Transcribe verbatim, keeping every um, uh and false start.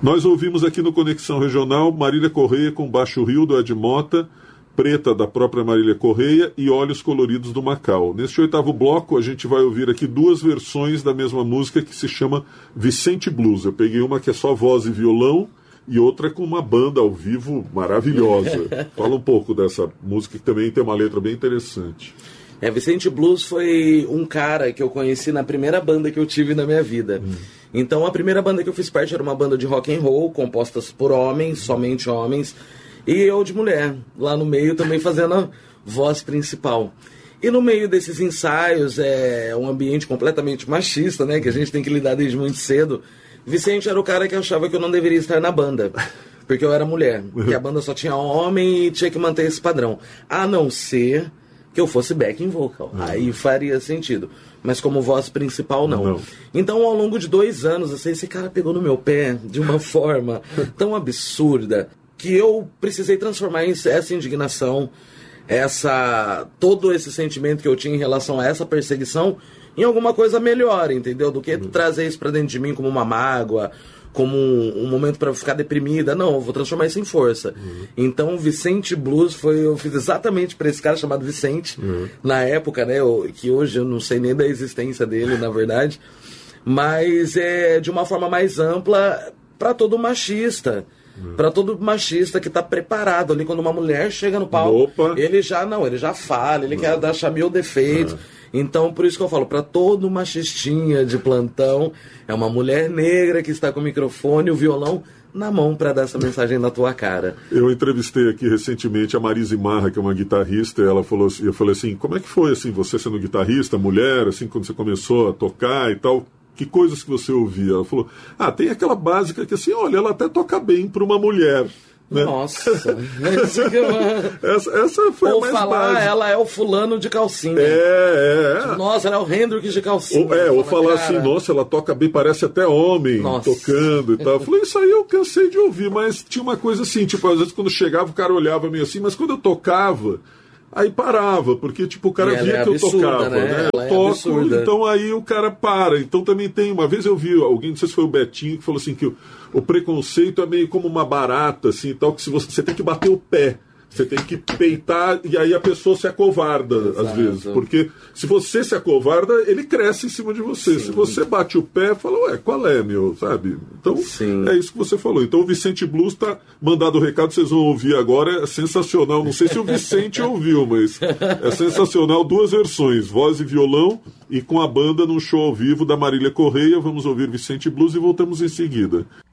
Nós ouvimos aqui no Conexão Regional Marília Correia com Baixo Rio, do Ed Mota, Preta, da própria Marília Correia, e Olhos Coloridos, do Macau. Neste oitavo bloco, a gente vai ouvir aqui duas versões da mesma música que se chama Vicente Blues. Eu peguei uma que é só voz e violão, e outra com uma banda ao vivo maravilhosa. Fala um pouco dessa música, que também tem uma letra bem interessante. É, Vicente Blues foi um cara que eu conheci na primeira banda que eu tive na minha vida. Hum. Então, a primeira banda que eu fiz parte era uma banda de rock and roll, composta por homens, somente homens, e eu de mulher, lá no meio também fazendo a voz principal. E no meio desses ensaios, é um ambiente completamente machista, né, que a gente tem que lidar desde muito cedo. Vicente era o cara que achava que eu não deveria estar na banda, porque eu era mulher, que a banda só tinha homem e tinha que manter esse padrão. A não ser que eu fosse backing vocal, uhum. Aí faria sentido. Mas como voz principal, não. não. Então, ao longo de dois anos, assim, esse cara pegou no meu pé de uma forma tão absurda que eu precisei transformar essa indignação, essa, todo esse sentimento que eu tinha em relação a essa perseguição em alguma coisa melhor, entendeu? Do que uhum. trazer isso pra dentro de mim como uma mágoa, como um, um momento para ficar deprimida. Não, eu vou transformar isso em força. Uhum. Então, Vicente Blues foi, eu fiz exatamente para esse cara chamado Vicente, uhum. na época, né, eu, que hoje eu não sei nem da existência dele, na verdade, mas é de uma forma mais ampla para todo machista. Uhum. Para todo machista que está preparado ali, quando uma mulher chega no palco, Opa. ele já não, ele já fala, ele uhum. quer achar mil defeitos. Uhum. Então, por isso que eu falo, para todo machistinha de plantão, é uma mulher negra que está com o microfone e o violão na mão para dar essa mensagem na tua cara. Eu entrevistei aqui recentemente a Marise Marra, que é uma guitarrista, e ela falou, eu falei assim, como é que foi assim, você sendo guitarrista, mulher, assim, quando você começou a tocar e tal? Que coisas que você ouvia? Ela falou, ah, tem aquela básica que assim, olha, ela até toca bem para uma mulher. Né? Nossa, essa, essa foi ou a mais falar, básica. Ela é o fulano de calcinha. É, é. Nossa, ela é o Hendrix de calcinha. Ou, é, ou falar cara... assim, nossa, ela toca bem, parece até homem, nossa. Tocando e tal. Eu falei, isso aí eu cansei de ouvir, mas tinha uma coisa assim, tipo, às vezes quando chegava o cara olhava meio assim, mas quando eu tocava, aí parava, porque tipo, o cara via é que absurda, eu tocava, né? né? Eu toco, absurda. Então aí o cara para. Então também tem, uma vez eu vi alguém, não sei se foi o Betinho, que falou assim que o, o preconceito é meio como uma barata, assim, e tal, que se você, você tem que bater o pé. Você tem que peitar e aí a pessoa se acovarda, Exato. Às vezes. Porque se você se acovarda, ele cresce em cima de você. Sim. Se você bate o pé, fala, ué, qual é, meu, sabe? Então, Sim. é isso que você falou. Então o Vicente Blues está mandado o recado, vocês vão ouvir agora, é sensacional. Não sei se o Vicente ouviu, mas é sensacional. Duas versões, voz e violão, e com a banda num show ao vivo da Marília Correia. Vamos ouvir Vicente Blues e voltamos em seguida.